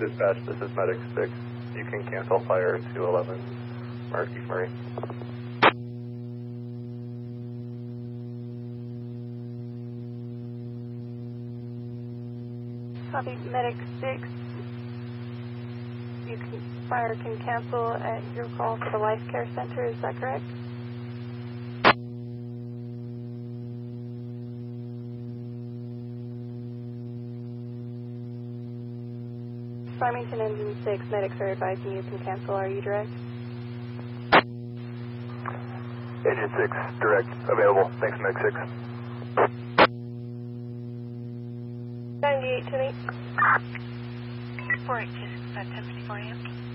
Dispatch, this is Medic 6. You can cancel fire 211 East Murray. Copy, Medic 6. Fire can cancel at your call for the Life Care Center, is that correct? Farmington Engine 6, medics are advising you can cancel. Are you direct? Engine 6, direct, available. Thanks, Medic 6. 98 to me. 482 at 10:54 a.m.